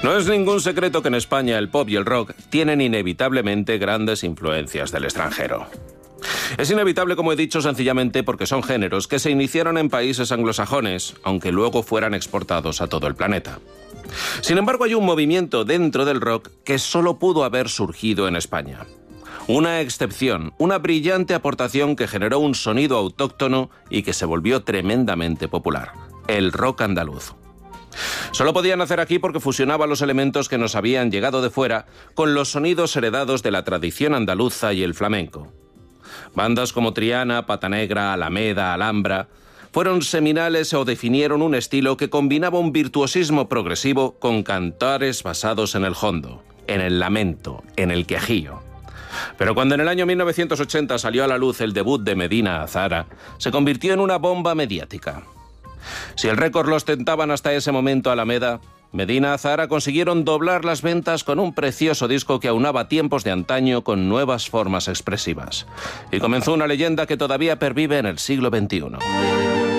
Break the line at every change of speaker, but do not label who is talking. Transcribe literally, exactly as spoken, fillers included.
No es ningún secreto que en España el pop y el rock tienen inevitablemente grandes influencias del extranjero. Es inevitable, como he dicho, sencillamente porque son géneros que se iniciaron en países anglosajones, aunque luego fueran exportados a todo el planeta. Sin embargo, hay un movimiento dentro del rock que solo pudo haber surgido en España. Una excepción, una brillante aportación que generó un sonido autóctono y que se volvió tremendamente popular: el rock andaluz. Solo podía nacer aquí porque fusionaba los elementos que nos habían llegado de fuera con los sonidos heredados de la tradición andaluza y el flamenco. Bandas como Triana, Pata Negra, Alameda, Alhambra fueron seminales o definieron un estilo que combinaba un virtuosismo progresivo con cantares basados en el hondo, en el lamento, en el quejío. Pero cuando en el año mil novecientos ochenta salió a la luz el debut de Medina Azahara, se convirtió en una bomba mediática. Si el récord lo ostentaban hasta ese momento Alameda, Medina Azahara consiguieron doblar las ventas con un precioso disco que aunaba tiempos de antaño con nuevas formas expresivas. Y comenzó una leyenda que todavía pervive en el siglo veintiuno.